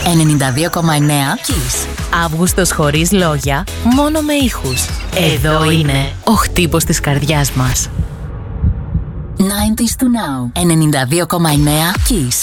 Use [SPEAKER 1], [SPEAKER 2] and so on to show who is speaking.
[SPEAKER 1] 92,9 Kiss.
[SPEAKER 2] Αύγουστος χωρίς λόγια, μόνο με ήχους. Εδώ είναι ο χτύπος της καρδιάς μας.
[SPEAKER 1] 90s to now. 92,9 Kiss.